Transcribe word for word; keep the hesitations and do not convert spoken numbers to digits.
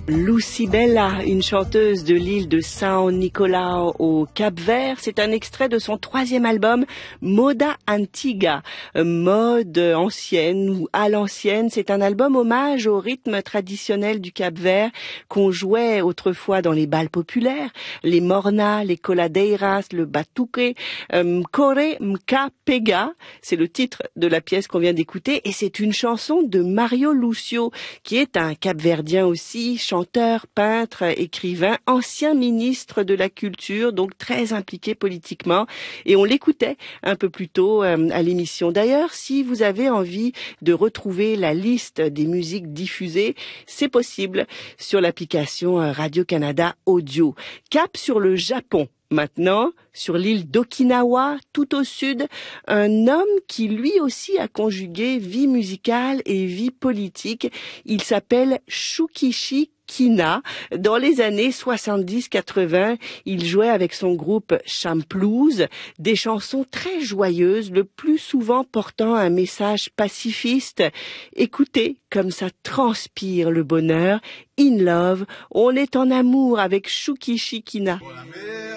Lucibela, une chanteuse de l'île de São Nicolau au Cap-Vert, c'est un extrait de son troisième album Moda Antiga, mode ancienne ou à l'ancienne. C'est un album hommage au rythme traditionnel du Cap-Vert qu'on jouait autrefois dans les bals populaires, les mornas, les coladeiras, le batuque, euh, Kore Mka Pega, c'est le titre de la pièce qu'on vient d'écouter, et c'est une chanson de Mario Lucio, qui est un Cap-Verdien aussi, chanteur, peintre, écrivain, ancien ministre de la Culture, donc très impliqué politiquement. Et on l'écoutait un peu plus tôt euh, à l'émission. D'ailleurs, si vous avez envie de retrouver la liste des musiques diffusées, c'est possible sur l'application Radio-Canada Audio. Cap sur le Japon. Maintenant, sur l'île d'Okinawa, tout au sud, un homme qui lui aussi a conjugué vie musicale et vie politique. Il s'appelle Shukichi Kina. Dans les années soixante-dix quatre-vingts, il jouait avec son groupe Champlouse des chansons très joyeuses, le plus souvent portant un message pacifiste. Écoutez comme ça transpire le bonheur. In love, on est en amour avec Shukichi Kina.